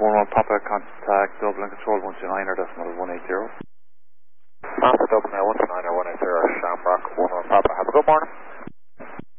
Papa, contact Dublin Control 129 or decimal 180. Papa Dublin 129 or 180,